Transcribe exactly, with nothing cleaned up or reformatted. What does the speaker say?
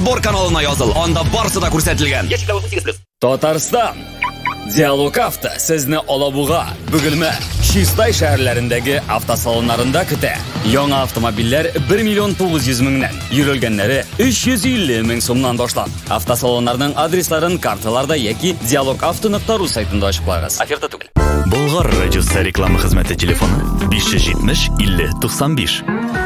Разбор каналына языл. Анда барысы да күрсәтелгән. Татарстан. Диалог Авто сезне Алабуга, Бөгелмә, Чистай шәһәрләрендәге автосалоннарында көтә. Яңа автомобильләр бер миллион тугыз йөз меңнән, йөрелгәннәре өч йөз илле мең сумнан башлап. Автосалоннарның адресларын карталарда яки диалог авто нокта ру сайтында ачыкларыз. Оферта түгел. Болгар радиосы реклама хезмәте телефоны биш йөз җитмеш илле туксан биш.